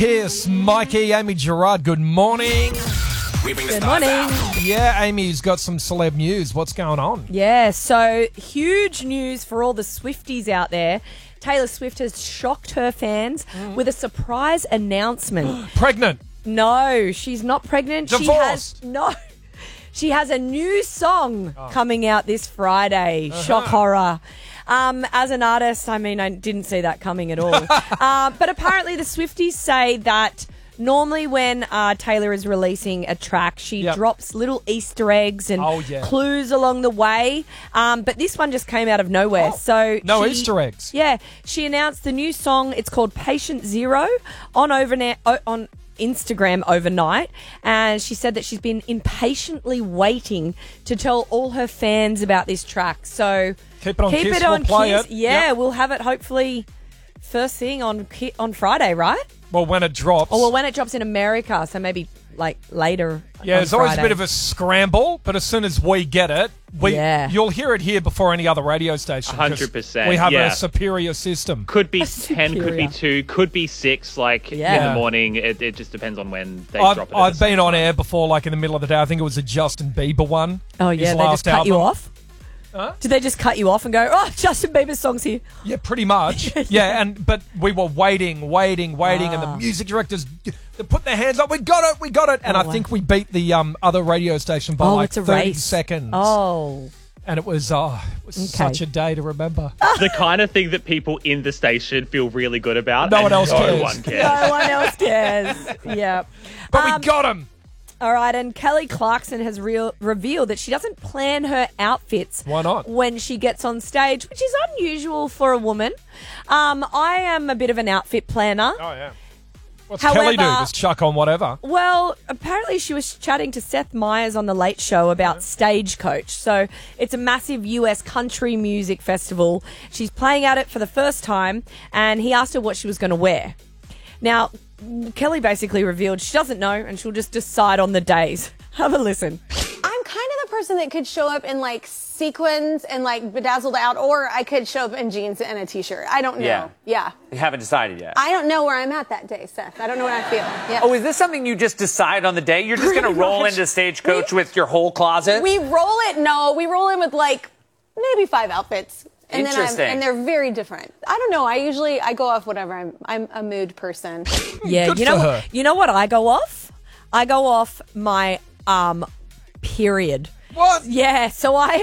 Here's Mikey, Amy Gerard, good morning. Good morning. Yeah, Amy's got some celeb news. What's going on? Yeah, so huge news for all the Swifties out there. Taylor Swift has shocked her fans with a surprise announcement. Pregnant. No, she's not pregnant. Divorced. She has a new song coming out this Friday. Shock horror. As an artist, I mean, I didn't see that coming at all. But apparently the Swifties say that normally when Taylor is releasing a track, she drops little Easter eggs and clues along the way. But this one just came out of nowhere. So no Easter eggs. Yeah. She announced the new song. It's called Patient Zero on Instagram overnight, and she said that she's been impatiently waiting to tell all her fans about this track. So keep it on Kiss. We'll play it. Yeah, we'll have it hopefully first thing on Friday, right? Well, when it drops. Well, when it drops in America, so maybe like later. Yeah, there's always a bit of a scramble, but as soon as we get it, you'll hear it here before any other radio station. 100%. We have a superior system. Could be 10, could be 2, could be 6, like in the morning. It just depends on when they drop it. I've been on air before, like in the middle of the day. I think it was a Justin Bieber one. Oh, yeah, they just cut you off? Huh? Did they just cut you off and go, oh, Justin Bieber's song's here? Yeah, pretty much. But we were waiting, and the music directors they put their hands up. We got it. And I think we beat the other radio station by like 30 seconds. Oh. And it was such a day to remember. The kind of thing that people in the station feel really good about. No one else cares. No one cares. No one else cares. Yeah. But we got him. All right, and Kelly Clarkson has revealed that she doesn't plan her outfits. Why not? When she gets on stage, which is unusual for a woman. I am a bit of an outfit planner. Oh, yeah. What's Kelly do? Just chuck on whatever? Well, apparently she was chatting to Seth Meyers on The Late Show about Stagecoach. So it's a massive US country music festival. She's playing at it for the first time, and he asked her what she was going to wear. Now, Kelly basically revealed she doesn't know and she'll just decide on the days. Have a listen. I'm kind of the person that could show up in like sequins and like bedazzled out, or I could show up in jeans and a t-shirt. I don't know. Yeah. You haven't decided yet. I don't know where I'm at that day, Seth. I don't know what I feel. Yeah. Oh, is this something you just decide on the day? You're just going to roll into Stagecoach with your whole closet? We roll in with like maybe 5 outfits. And Interesting. And they're very different. I don't know. I go off whatever. I'm a mood person. Yeah, Good you know what I go off? I go off my period. What? Yeah, so so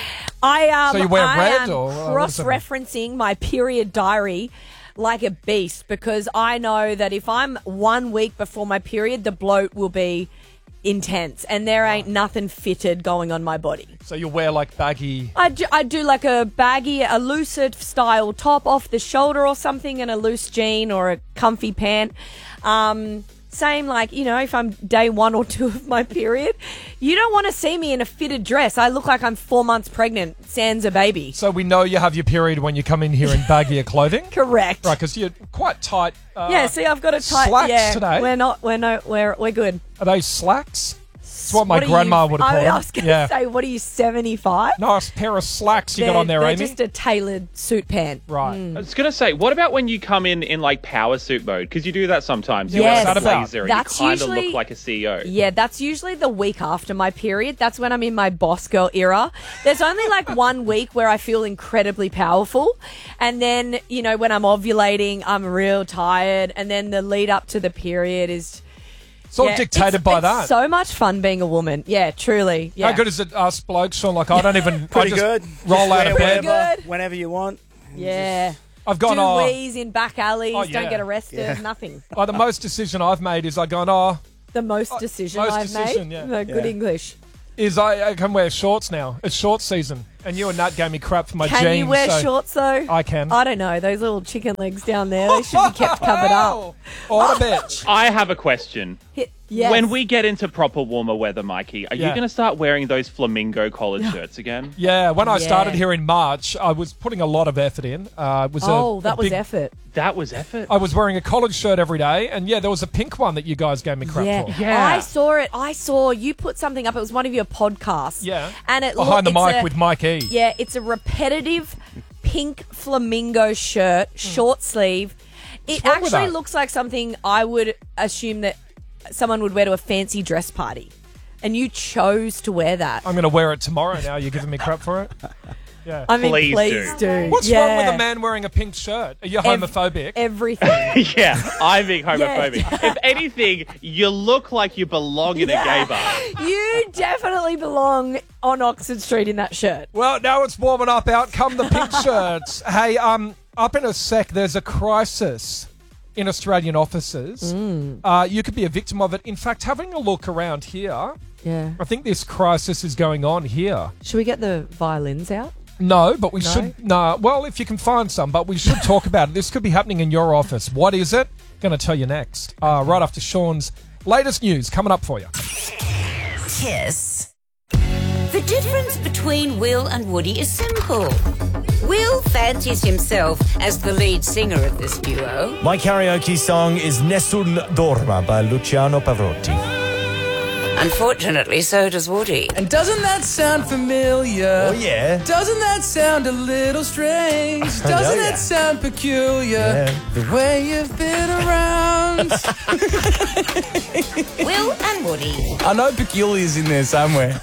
you wear red am or cross-referencing my period diary like a beast, because I know that if I'm 1 week before my period, the bloat will be intense, and there ain't nothing fitted going on my body. So you wear like baggy. I do like a baggy, a looser style top off the shoulder or something, and a loose jean or a comfy pant. Same, like, if I'm day 1 or 2 of my period, you don't want to see me in a fitted dress. I look like I'm 4 months pregnant, sans a baby. So we know you have your period when you come in here in baggier clothing? Correct. Right, because you're quite tight. Yeah, see, I've got a tight... slacks today. We're good. Are they slacks? That's what my grandma would have called them. I was going to say, what are you, 75? Nice pair of slacks you got on there, Amy. They're just a tailored suit pant. Right. I was going to say, what about when you come in like power suit mode? Because you do that sometimes. Yes. You wear What's a that blazer about? and you kind of look like a CEO. Yeah, that's usually the week after my period. That's when I'm in my boss girl era. There's only like 1 week where I feel incredibly powerful. And then, when I'm ovulating, I'm real tired. And then the lead up to the period is... It's all dictated by that. It's so much fun being a woman. Yeah, truly. Yeah. How good is it, us blokes, Sean? Like, I don't even... Pretty I just good. roll out of bed. Good. Whenever you want. Yeah. I've gone, Do wheeze in back alleys, Oh, yeah. don't get arrested, nothing. the most decision I've made is I've gone, The most decision most I've decision, made? yeah. No, good English. is I can wear shorts now. It's short season. And you and Nat gave me crap for my jeans. Can you wear so shorts, though? I can. I don't know. Those little chicken legs down there, they should be kept covered up. What a bitch. I have a question. Yes. When we get into proper warmer weather, Mikey, are you going to start wearing those flamingo collared shirts again? Yeah, when I started here in March, I was putting a lot of effort in. That was effort. That was effort. I was wearing a collared shirt every day, and there was a pink one that you guys gave me crap for. Yeah. I saw it. I saw you put something up. It was one of your podcasts. Yeah. And it Behind the mic with Mike E. Yeah, it's a repetitive pink flamingo shirt, short sleeve. It actually looks like something I would assume that someone would wear to a fancy dress party. And you chose to wear that. I'm going to wear it tomorrow now. You're giving me crap for it? Yeah. I mean, please do. What's wrong with a man wearing a pink shirt? Are you homophobic? Everything. Yeah, I'm being homophobic. If anything, you look like you belong in a gay bar. You definitely belong on Oxford Street in that shirt. Well, now it's warming up. Out come the pink shirts. Hey, up in a sec, there's a crisis in Australian offices. You could be a victim of it. In fact, having a look around here, I think this crisis is going on here. Should we get the violins out? No, but we should. No, well, if you can find some, but we should talk about it. This could be happening in your office. What is it? Going to tell you next. Right after Sean's latest news coming up for you. Kiss. The difference between Will and Woody is simple. Will fancies himself as the lead singer of this duo. My karaoke song is Nessun Dorma by Luciano Pavarotti. Unfortunately, so does Woody. And doesn't that sound familiar? Oh, yeah. Doesn't that sound a little strange? Doesn't that sound peculiar? The way you've been around. Will and Woody. I know peculiar's in there somewhere.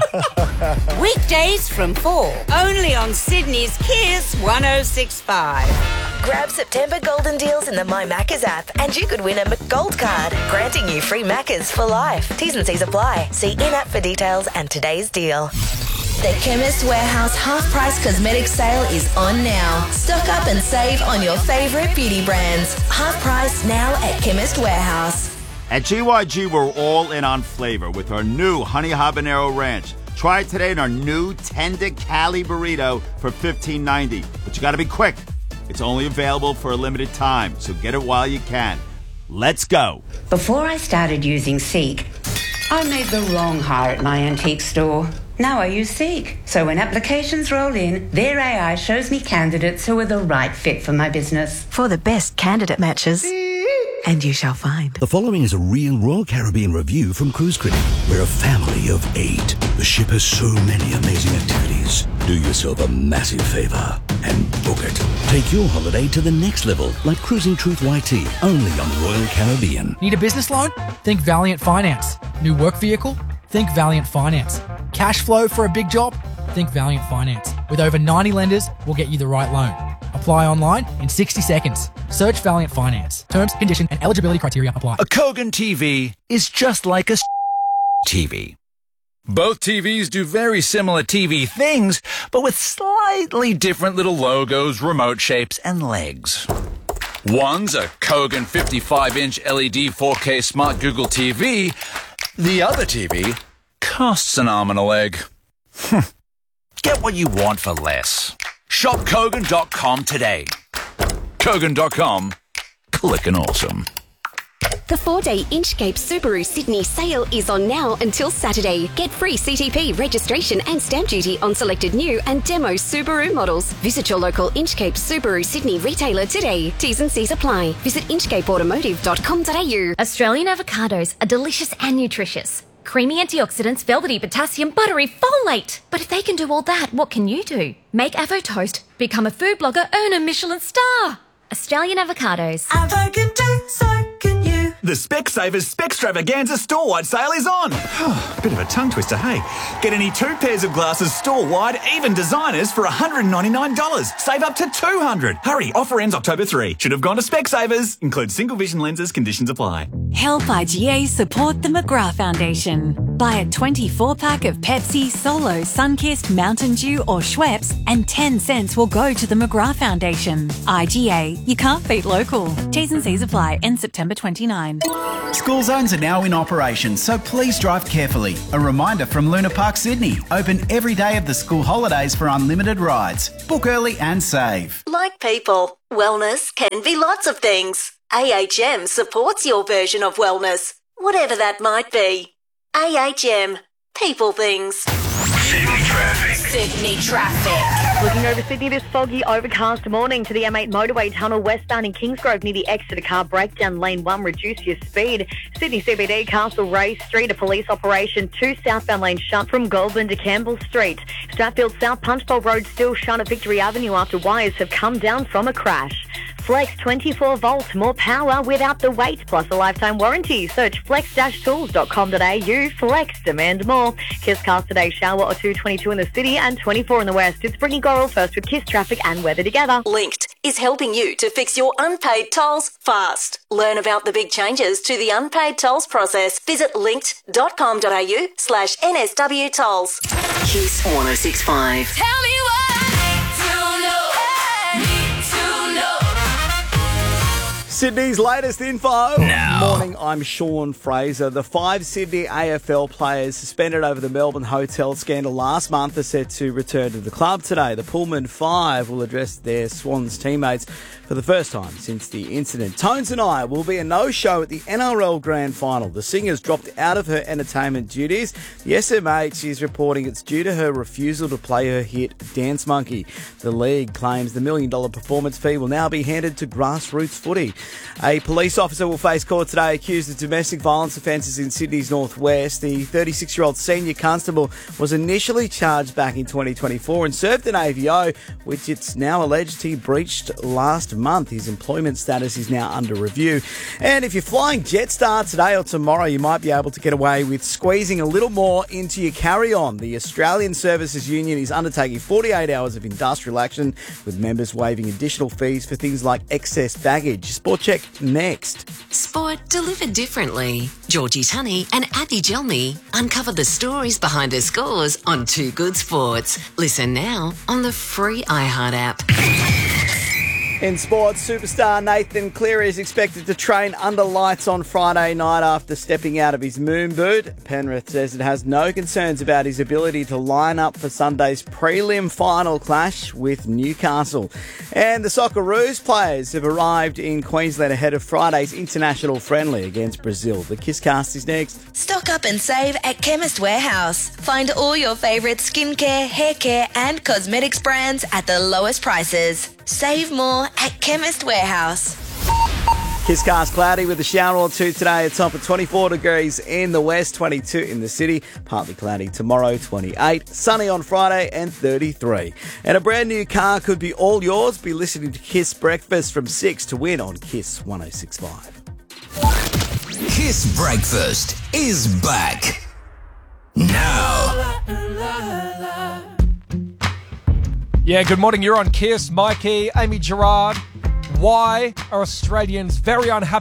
Weekdays from 4. Only on Sydney's Kiss 106.5. Grab September golden deals in the My Maccas app and you could win a McGold card, granting you free Maccas for life. T's and C's apply. See in-app for details and today's deal. The Chemist Warehouse half-price cosmetic sale is on now. Stock up and save on your favourite beauty brands. Half price now at Chemist Warehouse. At GYG, we're all in on flavor with our new Honey Habanero Ranch. Try it today in our new Tender Cali Burrito for $15.90. But you got to be quick. It's only available for a limited time, so get it while you can. Let's go. Before I started using Seek, I made the wrong hire at my antique store. Now I use Seek. So when applications roll in, their AI shows me candidates who are the right fit for my business. For the best candidate matches. And you shall find. The following is a real Royal Caribbean review from Cruise Critic. We're a family of 8. The ship has so many amazing activities. Do yourself a massive favour and book it. Take your holiday to the next level, like Cruising Truth YT, only on Royal Caribbean. Need a business loan? Think Valiant Finance. New work vehicle? Think Valiant Finance. Cash flow for a big job? Think Valiant Finance. With over 90 lenders, we'll get you the right loan. Apply online in 60 seconds. Search Valiant Finance. Terms, conditions, and eligibility criteria apply. A Kogan TV is just like a TV. Both TVs do very similar TV things, but with slightly different little logos, remote shapes, and legs. One's a Kogan 55-inch LED 4K Smart Google TV. The other TV costs an arm and a leg. Get what you want for less. Shop Kogan.com today. Kogan.com. Clickin' awesome. The 4-day Inchcape Subaru Sydney sale is on now until Saturday. Get free CTP registration and stamp duty on selected new and demo Subaru models. Visit your local Inchcape Subaru Sydney retailer today. T's and C's apply. Visit inchcapeautomotive.com.au. Australian avocados are delicious and nutritious. Creamy antioxidants, velvety potassium, buttery folate. But if they can do all that, what can you do? Make Avo Toast, become a food blogger, earn a Michelin star. Australian avocados. Avo can do, so can you. The Specsavers Specstravaganza store-wide sale is on. Bit of a tongue twister, hey? Get any 2 pairs of glasses store-wide, even designers, for $199. Save up to $200. Hurry, offer ends October 3. Should have gone to Specsavers. Includes single vision lenses, conditions apply. Help IGA support the McGrath Foundation. Buy a 24-pack of Pepsi, Solo, Sunkist, Mountain Dew or Schweppes and 10 cents will go to the McGrath Foundation. IGA, you can't beat local. T's and C's apply. End September 29. School zones are now in operation, so please drive carefully. A reminder from Luna Park Sydney. Open every day of the school holidays for unlimited rides. Book early and save. Like people, wellness can be lots of things. AHM supports your version of wellness, whatever that might be. AHM. People things. Sydney traffic. Sydney traffic. Looking over Sydney, this foggy, overcast morning to the M8 motorway tunnel westbound in Kingsgrove near the Exeter car breakdown. Lane 1, reduce your speed. Sydney CBD, Castle Ray Street, a police operation. 2 southbound lanes shut from Goulburn to Campbell Street. Stratfield South, Punchbowl Road still shut at Victory Avenue after wires have come down from a crash. Flex 24 volt, more power without the weight, plus a lifetime warranty. Search flex-tools.com.au. Flex, demand more. Kiss Cars today, shower or two, 22 in the city and 24 in the west. It's Brittany Gorrell first with Kiss traffic and weather together. Linked is helping you to fix your unpaid tolls fast. Learn about the big changes to the unpaid tolls process. Visit linked.com.au/NSW tolls. Kiss 1065. Tell me what Sydney's latest info. Now. Morning, I'm Sean Fraser. The 5 Sydney AFL players suspended over the Melbourne hotel scandal last month are set to return to the club today. The Pullman 5 will address their Swans teammates for the first time since the incident. Tones and I will be a no-show at the NRL Grand Final. The singer's dropped out of her entertainment duties. The SMH is reporting it's due to her refusal to play her hit Dance Monkey. The league claims the $1 million performance fee will now be handed to grassroots footy. A police officer will face court today accused of domestic violence offences in Sydney's northwest. The 36-year-old senior constable was initially charged back in 2024 and served an AVO, which it's now alleged he breached last month. His employment status is now under review. And if you're flying Jetstar today or tomorrow, you might be able to get away with squeezing a little more into your carry-on. The Australian Services Union is undertaking 48 hours of industrial action, with members waiving additional fees for things like excess baggage. Sport check next. Sport delivered differently. Georgie Tunney and Abby Gelmy uncover the stories behind the scores on Too Good Sports. Listen now on the free iHeart app. In sports, superstar Nathan Cleary is expected to train under lights on Friday night after stepping out of his moon boot. Penrith says it has no concerns about his ability to line up for Sunday's prelim final clash with Newcastle. And the Socceroos players have arrived in Queensland ahead of Friday's international friendly against Brazil. The Kisscast is next. Stock up and save at Chemist Warehouse. Find all your favourite skincare, hair care and cosmetics brands at the lowest prices. Save more at Chemist Warehouse. Kisscast cloudy with a shower or two today. A top of 24 degrees in the west, 22 in the city. Partly cloudy tomorrow, 28. Sunny on Friday and 33. And a brand new car could be all yours. Be listening to Kiss Breakfast from 6 to win on Kiss 1065. Kiss Breakfast is back. Now. Yeah, good morning. You're on Kiss. Mikey, Amy Gerard. Why are Australians very unhappy